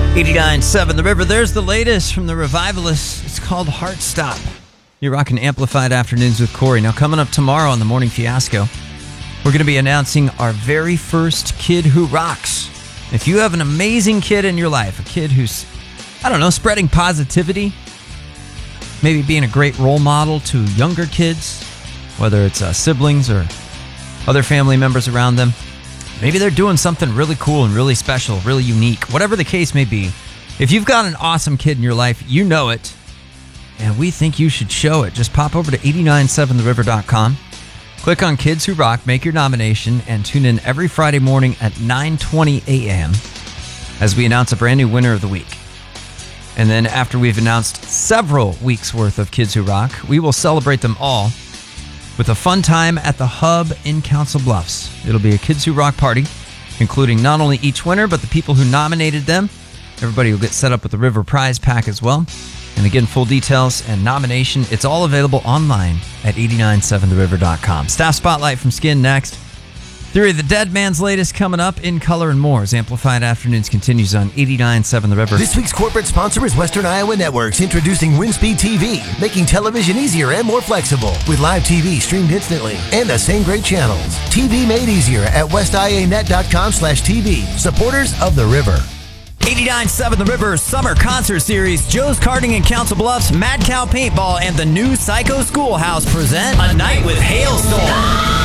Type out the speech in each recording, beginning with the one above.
89.7 The River. There's the latest from the Revivalists. It's called Heart Stop. You're rocking Amplified Afternoons with Corey. Now, coming up tomorrow on the Morning Fiasco, we're going to be announcing our very first Kid Who Rocks. If you have an amazing kid in your life, a kid who's, spreading positivity, maybe being a great role model to younger kids, whether it's siblings or other family members around them, maybe they're doing something really cool and really special, really unique. Whatever the case may be, if you've got an awesome kid in your life, you know it, and we think you should show it. Just pop over to 897theriver.com, click on Kids Who Rock, make your nomination, and tune in every Friday morning at 9:20 a.m. as we announce a brand new winner of the week. And then after we've announced several weeks' worth of Kids Who Rock, we will celebrate them all with a fun time at the Hub in Council Bluffs. It'll be a Kids Who Rock party, including not only each winner, but the people who nominated them. Everybody will get set up with the River Prize Pack as well. And again, full details and nomination, it's all available online at 897theriver.com. Staff Spotlight from Skin next. Theory of the Dead Man's latest coming up, In Color and More, as Amplified Afternoons continues on 89.7 The River. This week's corporate sponsor is Western Iowa Networks, introducing WinSpeed TV, making television easier and more flexible. With live TV streamed instantly and the same great channels. TV made easier at westianet.com/TV. Supporters of The River. 89.7 The River Summer Concert Series, Joe's Karting in Council Bluffs, Mad Cow Paintball, and the new Psycho Schoolhouse present A Night with Hailstorm.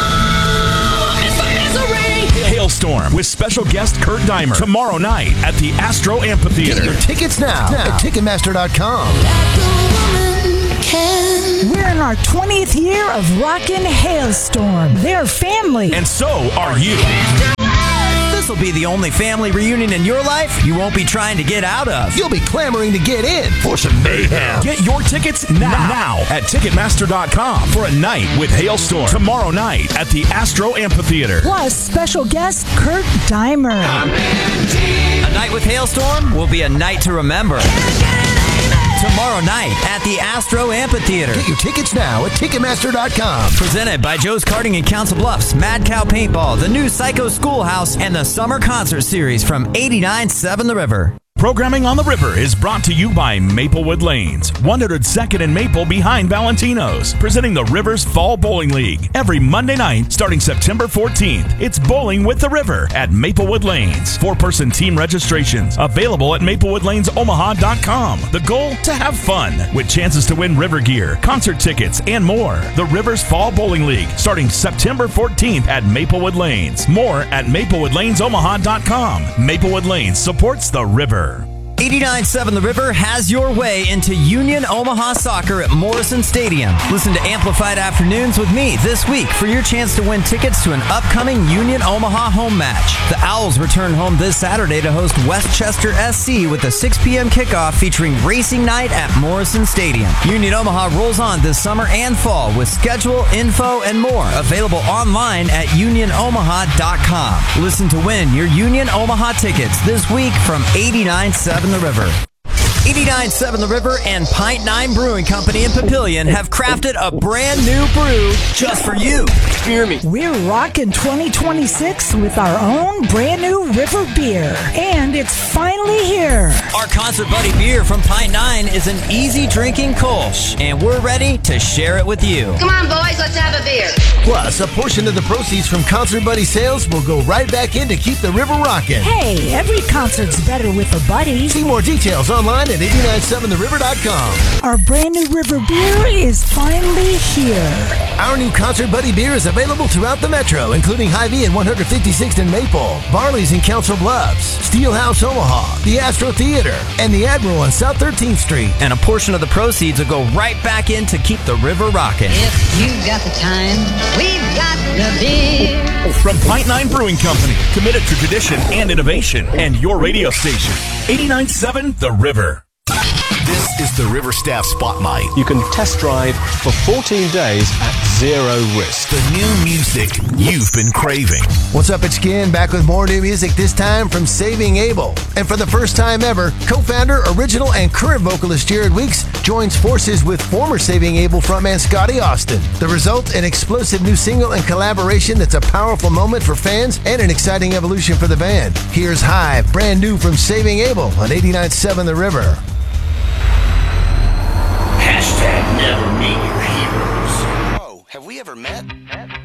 Hailstorm with special guest Kurt Deimer tomorrow night at the Astro Amphitheater. Get your tickets now at Ticketmaster.com. We're in our 20th year of Rockin' Hailstorm. They're family. And so are you. This will be the only family reunion in your life you won't be trying to get out of. You'll be clamoring to get in for some mayhem. Get your tickets now at Ticketmaster.com for A Night with Hailstorm tomorrow night at the Astro Amphitheater. Plus, special guest Kurt Deimer. A Night with Hailstorm will be a night to remember. Tomorrow night at the Astro Amphitheater. Get your tickets now at Ticketmaster.com. Presented by Joe's Karting in Council Bluffs, Mad Cow Paintball, the new Psycho Schoolhouse, and the Summer Concert Series from 89.7 The River. Programming on the River is brought to you by Maplewood Lanes, 102nd and Maple behind Valentino's, presenting the River's Fall Bowling League. Every Monday night, starting September 14th, it's Bowling with the River at Maplewood Lanes. 4-person team registrations available at MaplewoodLanesOmaha.com. The goal? To have fun, with chances to win river gear, concert tickets, and more. The River's Fall Bowling League, starting September 14th at Maplewood Lanes. More at MaplewoodLanesOmaha.com. Maplewood Lanes supports the River. 89.7 The River has your way into Union Omaha Soccer at Morrison Stadium. Listen to Amplified Afternoons with me this week for your chance to win tickets to an upcoming Union Omaha home match. The Owls return home this Saturday to host Westchester SC with a 6 p.m. kickoff featuring Racing Night at Morrison Stadium. Union Omaha rolls on this summer and fall with schedule, info, and more available online at unionomaha.com. Listen to win your Union Omaha tickets this week from 89.7 The River. 89.7 The River and Pint 9 Brewing Company in Papillion have crafted a brand new brew just for you. Hear me. We're rocking 2026 with our own brand new River beer. And it's finally here. Our Concert Buddy beer from Pint 9 is an easy drinking Kolsch, and we're ready to share it with you. Come on, boys, let's have a beer. Plus, a portion of the proceeds from Concert Buddy sales will go right back in to keep the river rocking. Hey, every concert's better with a buddy. See more details online at 897theriver.com. Our brand new River beer is finally here. Our new Concert Buddy beer is available throughout the metro, including Hy-Vee and 156th and Maple, Barley's in Council Bluffs, Steelhouse Omaha, the Astro Theater, and the Admiral on South 13th Street. And a portion of the proceeds will go right back in to keep the river rocking. If you've got the time, we've got the beer. From Pint 9 Brewing Company, committed to tradition and innovation, and your radio station, 89.7 The River. This This is the River Staff Spotlight. You can test drive for 14 days at zero risk. The new music you've been craving. What's up, it's Ken, back with more new music, this time from Saving Abel. And for the first time ever, co-founder, original, and current vocalist Jared Weeks joins forces with former Saving Abel frontman Scotty Austin. The result, an explosive new single and collaboration that's a powerful moment for fans and an exciting evolution for the band. Here's Hive, brand new from Saving Abel on 89.7 The River. Hashtag never meet your heroes. Oh, have we ever met?